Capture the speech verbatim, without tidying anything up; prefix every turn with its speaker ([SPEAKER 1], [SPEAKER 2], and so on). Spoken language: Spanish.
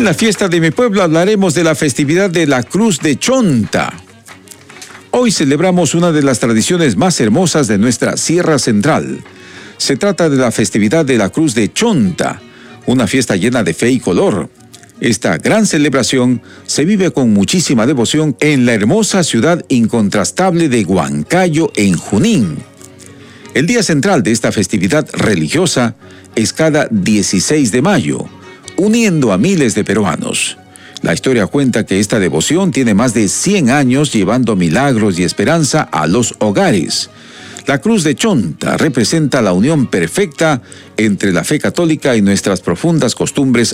[SPEAKER 1] la fiesta de mi pueblo hablaremos de la festividad de la Cruz de Chonta. Hoy celebramos una de las tradiciones más hermosas de nuestra Sierra Central. Se trata de la festividad de la Cruz de Chonta, una fiesta llena de fe y color. Esta gran celebración se vive con muchísima devoción en la hermosa ciudad incontrastable de Huancayo, en Junín. El día central de esta festividad religiosa es cada dieciséis de mayo, uniendo a miles de peruanos. La historia cuenta que esta devoción tiene más de cien años llevando milagros y esperanza a los hogares. La Cruz de Chonta representa la unión perfecta entre la fe católica y nuestras profundas costumbres